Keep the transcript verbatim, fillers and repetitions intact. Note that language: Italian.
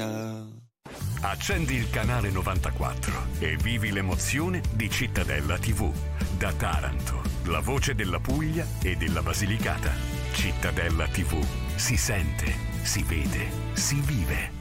America. Accendi il canale novantaquattro e vivi l'emozione di Cittadella tivù. Da Taranto, la voce della Puglia e della Basilicata. Cittadella tivù. Si sente, si vede, si vive.